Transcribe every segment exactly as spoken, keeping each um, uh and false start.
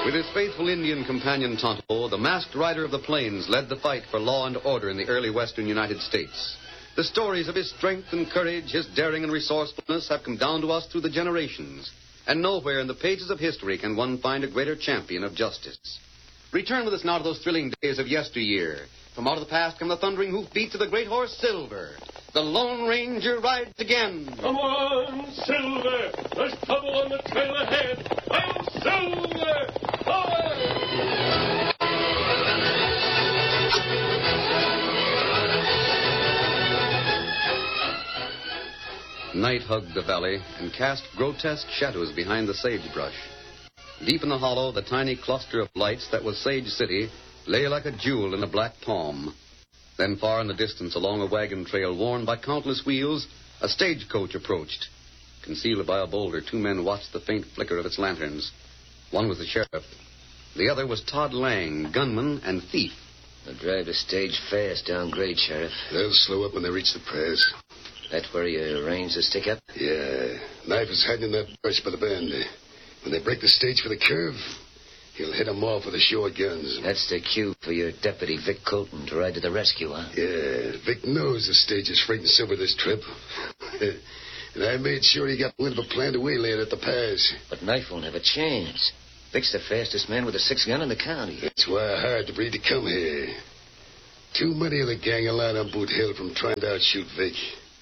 With his faithful Indian companion Tonto, the masked rider of the plains led the fight for law and order in the early western United States. The stories of his strength and courage, his daring and resourcefulness have come down to us through the generations. And nowhere in the pages of history can one find a greater champion of justice. Return with us now to those thrilling days of yesteryear. From out of the past come the thundering hoofbeats of the great horse Silver. The Lone Ranger rides again. Come on, Silver. There's trouble on the trail ahead. I'm Silver. Hi! Night hugged the valley and cast grotesque shadows behind the sagebrush. Deep in the hollow, the tiny cluster of lights that was Sage City lay like a jewel in a black palm. Then far in the distance, along a wagon trail worn by countless wheels, a stagecoach approached. Concealed by a boulder, two men watched the faint flicker of its lanterns. One was the sheriff. The other was Todd Lang, gunman and thief. They'll drive the stage fast down grade, Sheriff. They'll slow up when they reach the pass. That's where you arrange to stick up? Yeah. Knife is hiding in that brush by the bend. When they break the stage for the curve, he'll hit them off with the short guns. That's the cue for your deputy, Vic Colton, to ride to the rescue, huh? Yeah. Vic knows the stage is freighting Silver this trip. And I made sure he got wind of a plan to waylay it at the pass. But Knife won't have a chance. Vic's the fastest man with a six-gun in the county. That's why I hired the breed to come here. Too many of the gang are lying on Boot Hill from trying to outshoot Vic.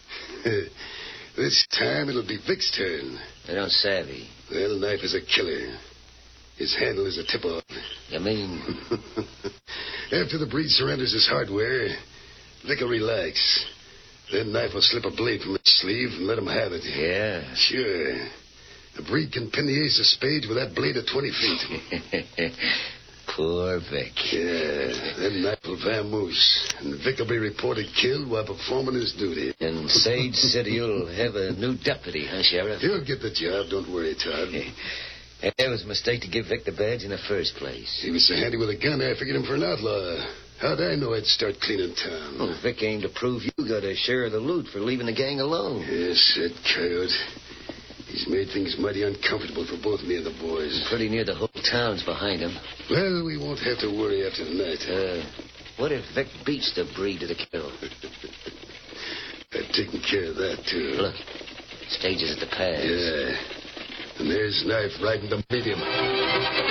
This time it'll be Vic's turn. They don't savvy. Well, Knife is a killer. His handle is a tip-off. You mean? After the breed surrenders his hardware, Vic will relax. Then Knife will slip a blade from his sleeve and let him have it. Yeah? Sure. The breed can pin the ace of spades with that blade at twenty feet. Poor Vic. Yeah, then Knife will vamoose, and Vic will be reported killed while performing his duty. And Sage City will have a new deputy, huh, Sheriff? He'll get the job, don't worry, Todd. It was a mistake to give Vic the badge in the first place. He was so handy with a gun, I figured him for an outlaw. How'd I know I'd start cleaning town? Well, Vic aimed to prove you got a share of the loot for leaving the gang alone. Yes, that coyote. He's made things mighty uncomfortable for both me and the boys. Pretty near the whole town's behind him. Well, we won't have to worry after tonight. Uh, what if Vic beats the breed to the kill? I've taken care of that, too. Look, stage is at the pass. Yeah. And there's Knife riding to meet him.